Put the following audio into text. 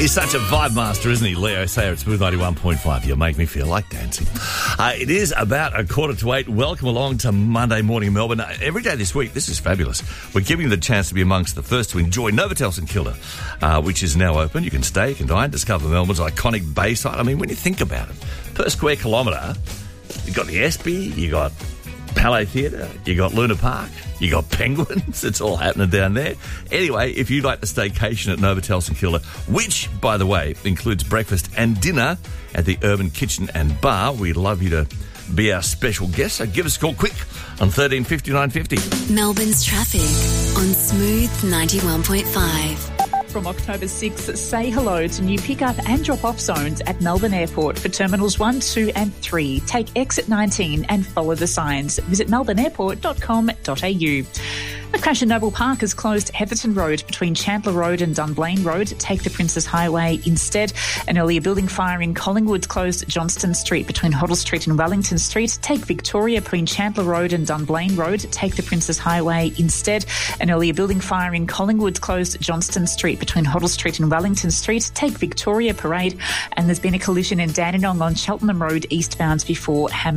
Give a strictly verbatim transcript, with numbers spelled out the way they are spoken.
He's such a vibe master, isn't he? Leo Sayer at Smooth ninety-one point five. You make me feel like dancing. Uh, it is about a quarter to eight. Welcome along to Monday Morning Melbourne. Uh, every day this week, this is fabulous. We're giving you the chance to be amongst the first to enjoy Novotel St Kilda, uh, which is now open. You can stay, you can dine, discover Melbourne's iconic Bayside. I mean, when you think about it, per square kilometre, you've got the Espy, you got Palais Theatre, you got Luna Park, you got penguins. It's all happening down there. Anyway, if you'd like to staycation at Novotel St Kilda, which, by the way, includes breakfast and dinner at the Urban Kitchen and Bar, we'd love you to be our special guest. So give us a call quick on thirteen fifty nine fifty. Melbourne's traffic on Smooth ninety-one point five. From October sixth, say hello to new pick-up and drop-off zones at Melbourne Airport for Terminals one, two and three. Take exit nineteen and follow the signs. Visit melbourne airport dot com dot a u. A crash at Noble Park has closed Heatherton Road between Chandler Road and Dunblane Road. Take the Princes Highway instead. An earlier building fire in Collingwood closed Johnston Street between Hoddle Street and Wellington Street. Take Victoria between Chandler Road and Dunblane Road. Take the Princes Highway instead. An earlier building fire in Collingwood closed Johnston Street between Hoddle Street and Wellington Street. Take Victoria Parade. And there's been a collision in Dandenong on Cheltenham Road eastbound before Hammer.